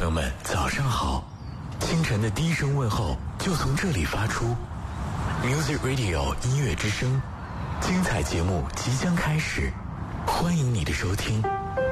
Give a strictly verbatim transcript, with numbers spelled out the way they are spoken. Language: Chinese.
友们，早上好！清晨的第一声问候就从这里发出。Music Radio 音乐之声，精彩节目即将开始，欢迎你的收听。